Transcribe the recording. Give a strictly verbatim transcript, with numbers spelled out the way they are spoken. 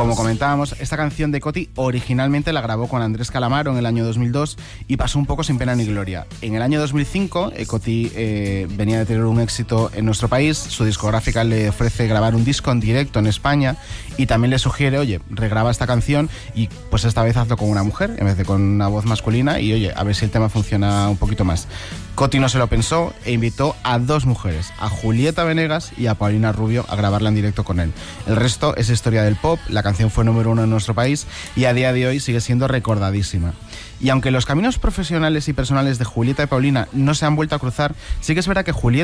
Como comentábamos, esta canción de Coti originalmente la grabó con Andrés Calamaro en el año dos mil dos y pasó un poco sin pena ni gloria. En el año dos mil cinco, eh, Coti eh, venía de tener un éxito en nuestro país, su discográfica le ofrece grabar un disco en directo en España y también le sugiere, oye, regraba esta canción y pues esta vez hazlo con una mujer en vez de con una voz masculina y oye, a ver si el tema funciona un poquito más. Coti no se lo pensó e invitó a dos mujeres, a Julieta Venegas y a Paulina Rubio, a grabarla en directo con él. El resto es historia del pop, la canción fue número uno en nuestro país y a día de hoy sigue siendo recordadísima. Y aunque los caminos profesionales y personales de Julieta y Paulina no se han vuelto a cruzar, sí que es verdad que Julieta